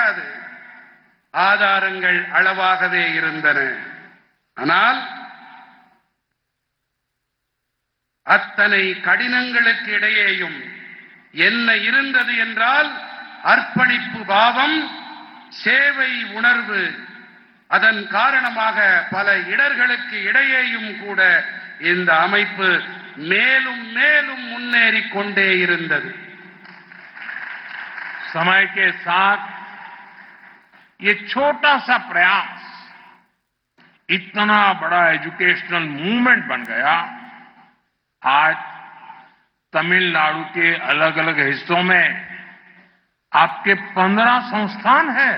கிடையாது. ஆதாரங்கள் அளவாகவே இருந்தன. ஆனால் அத்தனை கடினங்களுக்கு இடையேயும் என்ன இருந்தது என்றால் அர்ப்பணிப்பு பாவம், சேவை உணர்வு. அதன் காரணமாக பல இடர்களுக்கு இடையேயும் கூட இந்த அமைப்பு மேலும் மேலும் முன்னேறிக் கொண்டே இருந்தது. समय के साथ ये छोटा सा प्रयास इतना बड़ा एजुकेशनल मूवमेंट बन गया। आज तमिलनाडु के अलग अलग हिस्सों में आपके 15 संस्थान हैं।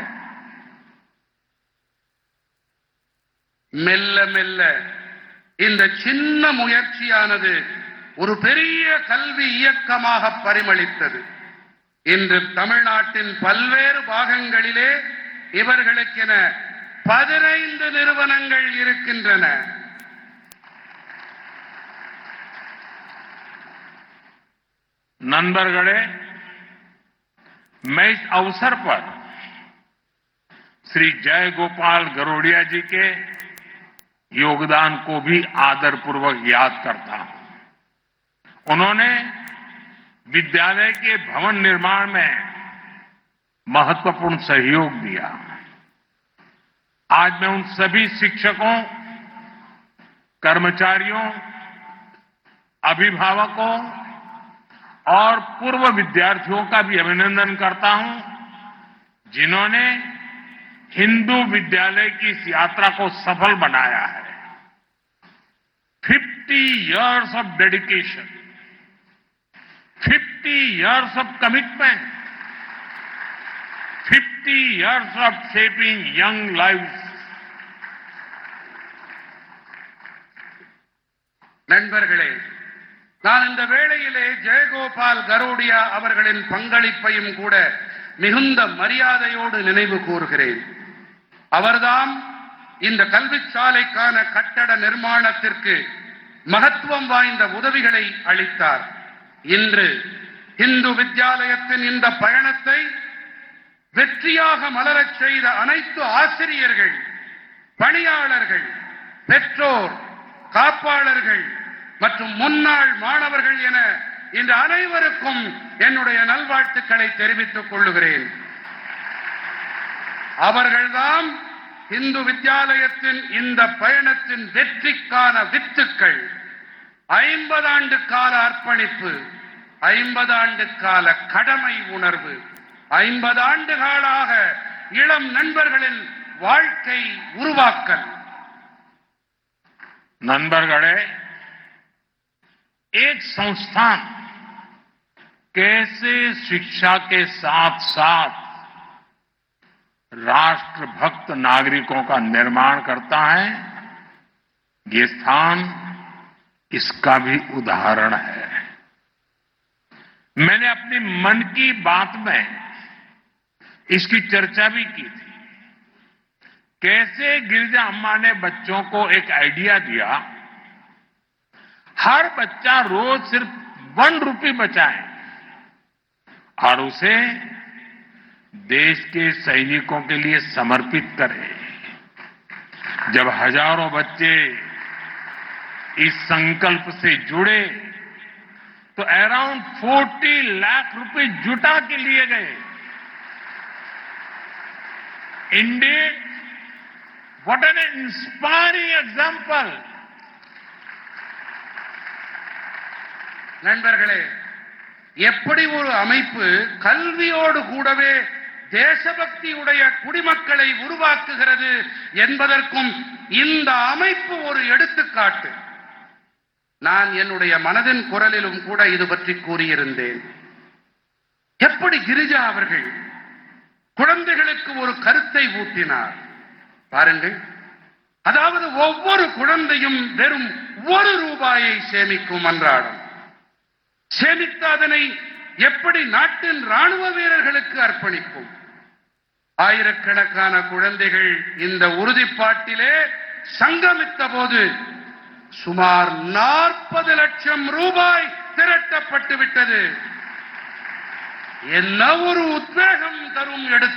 மெல்ல மெல்ல இந்த சின்ன முயற்சியானது ஒரு பெரிய கல்வி இயக்கமாக பரிமளித்தது. இன்று தமிழ்நாட்டின் பல்வேறு பாகங்களிலே இவர்களுக்கென 15 நிறுவனங்கள் இருக்கின்றன. नंदरगढ़े मैं इस अवसर पर श्री जय गोपाल गरोड़िया जी के योगदान को भी आदरपूर्वक याद करता हूं। उन्होंने विद्यालय के भवन निर्माण में महत्वपूर्ण सहयोग दिया। आज मैं उन सभी शिक्षकों, कर्मचारियों, अभिभावकों और पूर्व विद्यार्थियों का भी अभिनंदन करता हूं, जिन्होंने हिंदू विद्यालय की इस यात्रा को सफल बनाया है। 50 years of dedication, 50 years of commitment, 50 years of shaping young lives. நண்பர்களே, நான் இந்த வேளையிலே ஜெயகோபால் கரோடியா அவர்களின் பங்களிப்பையும் கூட மிகுந்த மரியாதையோடு நினைவு கூறுகிறேன். அவர்தான் இந்த கல்விச்சாலைக்கான கட்டட நிர்மாணத்திற்கு மகத்துவம் வாய்ந்த உதவிகளை அளித்தார். இன்று இந்து வித்யாலயத்தின் இந்த பயணத்தை வெற்றியாக மலரச் செய்த அனைத்து ஆசிரியர்கள், பணியாளர்கள், பெற்றோர், காப்பாளர்கள் மற்றும் முன்னாள் மாணவர்கள் என இந்த அனைவருக்கும் என்னுடைய நல்வாழ்த்துக்களை தெரிவித்துக் கொள்ளுகிறேன். அவர்கள்தான் இந்து வித்யாலயத்தின் இந்த பயணத்தின் வெற்றிக்கான வித்துக்கள். 50 ஆண்டு கால அர்ப்பணிப்பு, 50 ஆண்டு கால கடமை உணர்வு, 50 ஆண்டுகளாக இளம் நண்பர்களின் வாழ்க்கை உருவாக்கல். नंदरगढ़े एक संस्थान कैसे शिक्षा के साथ साथ राष्ट्रभक्त नागरिकों का निर्माण करता है, ये स्थान इसका भी उदाहरण है। मैंने अपनी मन की बात में इसकी चर्चा भी की थी। कैसे गिरिजा अम्मा ने बच्चों को एक आइडिया दिया, हर बच्चा रोज सिर्फ 1 रुपये बचाए और उसे देश के सैनिकों के लिए समर्पित करे। जब हजारों बच्चे इस संकल्प से जुड़े तो अराउंड 40 लाख रुपए जुटा के लिए गए। Indian What an inspiring example. நண்பர்களே, எப்படி ஒரு அமைப்பு கல்வியோடு கூடவே தேசபக்தியுடைய குடிமக்களை உருவாக்குகிறது என்பதற்கும் இந்த அமைப்பு ஒரு எடுத்துக்காட்டு. நான் என்னுடைய மனதின் குரலிலும் கூட இது பற்றி கூறியிருந்தேன். எப்படி கிரிஜா அவர்கள் குழந்தைகளுக்கு ஒரு கருத்தை ஊட்டினார் பாருங்கள். அதாவது ஒவ்வொரு குழந்தையும் வெறும் 1 ரூபாயை சேமிக்கும் அன்றாடம். சேமித்து அதனை எப்படி நாட்டின் ராணுவ வீரர்களுக்கு அர்ப்பணிக்கும். ஆயிரக்கணக்கான குழந்தைகள் இந்த உறுதிப்பாட்டிலே சங்கமித்த போது சுமார் 40 லட்சம் ரூபாய் திரட்டப்பட்டு விட்டது. என்ன ஒரு உத்வேகம் தரும் எடுத்து